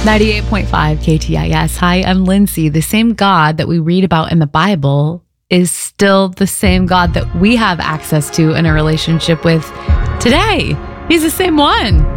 98.5 KTIS. Hi, I'm Lindsay. The same God that we read about in the Bible is still the same God that we have access to in a relationship with today. He's the same one.